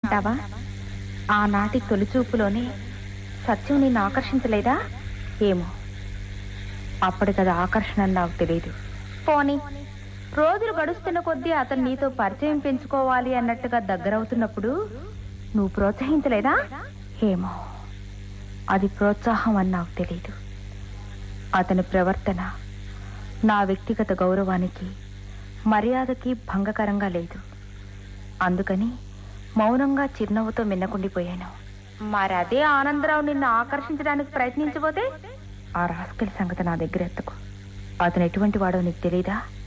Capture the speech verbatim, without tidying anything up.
కాదంటావా? ఆనాటి తొలిచూపులోనే సత్యం నిన్ను ఆకర్షించలేదా? ఏమో, అప్పటికది ఆకర్షణ నాకు తెలియదు. పోనీ రోజులు గడుస్తున్న కొద్దీ అతను నీతో పరిచయం పెంచుకోవాలి అన్నట్టుగా దగ్గరవుతున్నప్పుడు నువ్వు ప్రోత్సహించలేదా? ఏమో, అది ప్రోత్సాహం అని నాకు తెలియదు. అతని ప్రవర్తన నా వ్యక్తిగత గౌరవానికి మర్యాదకి భంగకరంగా లేదు. అందుకని మౌనంగా చిరునవ్వుతో మిన్నకుండిపోయాను. మరి అదే ఆనందరావు నిన్ను ఆకర్షించడానికి ప్రయత్నించబోతే ఆ రాస్కల్ సంగతి నా దగ్గర ఎత్తకు. అతను ఎటువంటి వాడో నీకు తెలీదా?